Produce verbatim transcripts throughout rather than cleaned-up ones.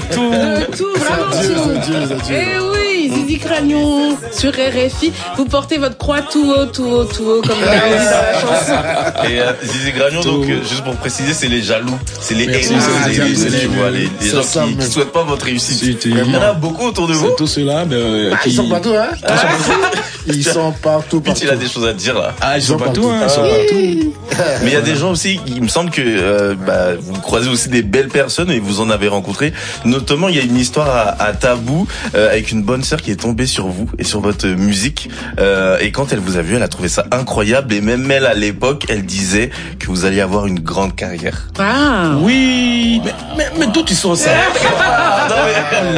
tout. De tout, vraiment tout. Eh oui, Zizi Cragnon sur R F I. Vous portez votre croix tout haut, tout haut, tout haut, comme vous l'avez dit dans la chanson. Et euh, Zizi Cragnon, donc, euh, juste pour préciser, c'est les jaloux. C'est les Merci, haineux, c'est c'est les, les- les, tu vois, les, les gens ça, qui, mais- qui souhaitent pas votre réussite. Si, tu- Il y en a beaucoup autour de vous. C'est tout cela, mais, euh, Ah, qui... ils sont partout, hein? Ils sont partout, Pitch, partout. il a des choses à dire, là. Ah, ils sont Ils sont partout, hein, ils partout. sont partout. Mais il y a des gens aussi, il me semble que euh, bah, vous croisez aussi des belles personnes et vous en avez rencontré. Notamment, il y a une histoire à, à Tabou euh, avec une bonne sœur qui est tombée sur vous et sur votre musique. Euh, et quand elle vous a vu, elle a trouvé ça incroyable. Et même elle, à l'époque, elle disait que vous alliez avoir une grande carrière. Ah. Oui, mais, mais, mais d'où tu sors ça? Ah, non, mais-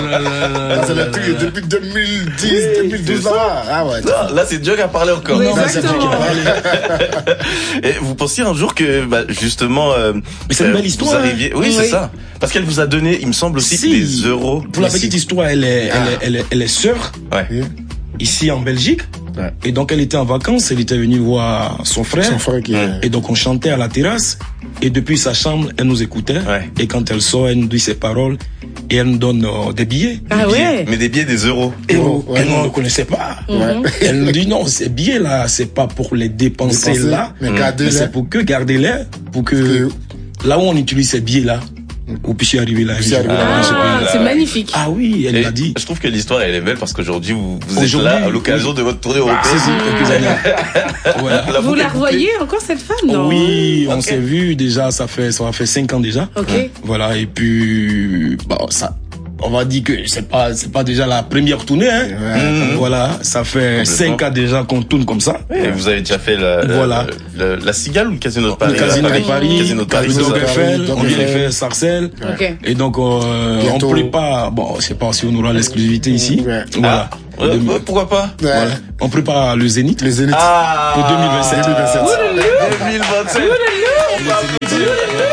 Ah, c'est le truc depuis deux mille dix, deux mille douze là. Ah ouais. Non, là, c'est Dieu qui a parlé encore. Oui, Non, mais c'est exactement. toi qui parles. Et vous pensiez un jour que, bah, justement, euh, Mais c'est une euh, belle histoire, Vous arriviez... Oui, Oui. c'est ça. Parce qu'elle vous a donné, il me semble aussi, Si. des euros. Pour la ici. petite histoire, elle est, elle est, elle est, elle est sœur, Ouais. ici en Belgique. Ouais. Et donc, elle était en vacances, elle était venue voir son frère. Son frère qui est. Et donc, on chantait à la terrasse. Et depuis sa chambre, elle nous écoutait. Ouais. Et quand elle sort, elle nous dit ses paroles. Et elle nous donne euh, des billets. Ah ouais. Mais des billets, des euros. Et Oh, nous, ouais. et nous, on ne connaissait pas. Ouais. Elle nous dit non, ces billets-là, c'est pas pour les dépenser Dépenser, là. mais Mais gardez-les. c'est pour que garder-les. Pour que, Que- là où on utilise ces billets-là, vous puissiez arriver là. Puissiez arriver là. Ah, Ah, c'est ouais. magnifique. Ah oui, elle Et m'a dit. je trouve que l'histoire elle est belle parce qu'aujourd'hui vous, vous êtes Aujourd'hui, là à l'occasion de votre tournée Ah, si, européenne. si, quelques années. Voilà. La Vous boucle la est bouclée. revoyez encore cette femme, non? Oui, on Ok. s'est vu déjà, ça fait, ça va faire cinq ans déjà. Ok. Voilà, et puis, bon, ça, on va dire que c'est pas, c'est pas déjà la première tournée, hein. Ouais. Voilà, ça fait cinq ans déjà qu'on tourne comme ça. Et vous avez déjà fait la, la, Voilà. la, la Cigale ou le Casino de Paris? Le Casino à de Paris, Casino de Paris, le c'est Dog ça. Eiffel, Dog on vient de Eiffel. faire Sarcelles. Ok. Et donc, euh, Bientôt. on prépare, bon, je sais pas si on aura l'exclusivité ici. Ouais. Voilà. Ah, ouais, ouais, pourquoi pas? Ouais. Voilà. On prépare le Zénith. Les Zéniths. Ah, Pour deux mille vingt-sept. deux mille vingt-sept. deux mille vingt-sept. On va applaudir.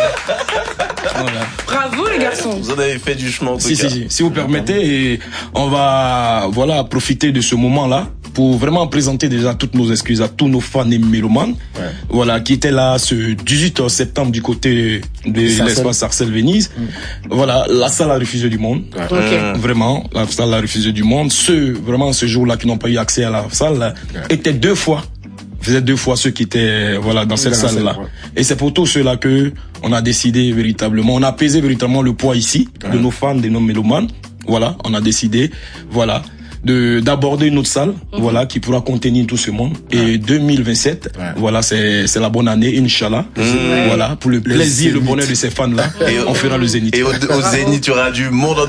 Voilà. Bravo, les garçons. Vous en avez fait du chemin en tout Si, cas. si, si, si vous permettez, et on va, voilà, profiter de ce moment-là pour vraiment présenter déjà toutes nos excuses à tous nos fans et mélomanes, Ouais. voilà, qui étaient là ce dix-huit septembre du côté de Sarcelles. l'espace Sarcelles Venise. Voilà, la salle a refusé du monde. Ok. Vraiment, la salle a refusé du monde. Ceux, vraiment, ce jour-là qui n'ont pas eu accès à la salle, étaient deux fois. Faisaient deux fois ceux qui étaient, voilà, dans cette Dans la salle-là. salle, ouais. Et c'est pour tout cela que on a décidé véritablement, on a pesé véritablement le poids ici, de nos fans, de nos mélomanes. Voilà, on a décidé, voilà, de, d'aborder une autre salle, voilà, qui pourra contenir tout ce monde. Et deux mille vingt-sept, Ouais. voilà, c'est, c'est la bonne année, Inch'Allah. Voilà, pour le plaisir et le Zénith. bonheur de ces fans-là, Et- on fera le Zénith. Et au, au Zénith, il y aura du monde en